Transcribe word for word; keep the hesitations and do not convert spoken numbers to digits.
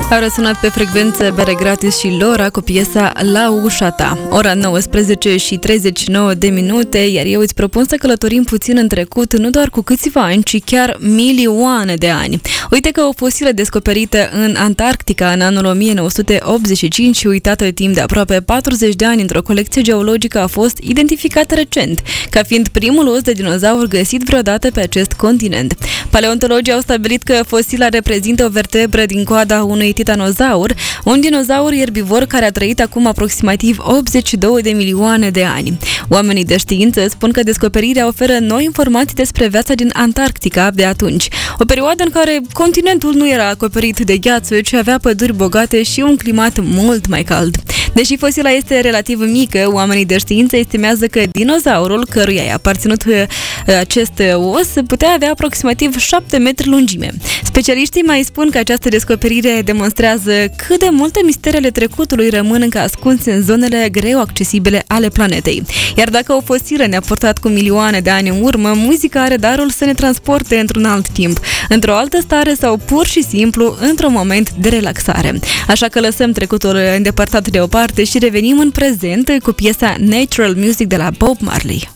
Au răsunat pe frecvență Bere Gratis și Lora cu piesa La ușa ta. Ora nouăsprezece și treizeci și nouă de minute, iar eu îți propun să călătorim puțin în trecut, nu doar cu câțiva ani, ci chiar milioane de ani. Uite că o fosilă descoperită în Antarctica în anul o mie nouă sute optzeci și cinci și uitată timp de aproape patruzeci de ani într-o colecție geologică a fost identificată recent, ca fiind primul os de dinozaur găsit vreodată pe acest continent. Paleontologii au stabilit că fosila reprezintă o vertebră din coada unui titanozaur, un dinozaur erbivor care a trăit acum aproximativ optzeci și două de milioane de ani. Oamenii de știință spun că descoperirea oferă noi informații despre viața din Antarctica de atunci, o perioadă în care continentul nu era acoperit de gheață, ci avea păduri bogate și un climat mult mai cald. Deși fosila este relativ mică, oamenii de știință estimează că dinozaurul, căruia i-a aparținut acest os, putea avea aproximativ șapte metri lungime. Specialiștii mai spun că această descoperire demonstrează cât de multe mistere ale trecutului rămân încă ascunse în zonele greu accesibile ale planetei. Iar dacă o fosilă ne-a purtat cu milioane de ani în urmă, muzica are darul să ne transporte într-un alt timp, într-o altă stare sau pur și simplu într-un moment de relaxare. Așa că lăsăm trecutul îndepărtat deoparte și revenim în prezent cu piesa Natural Music de la Bob Marley.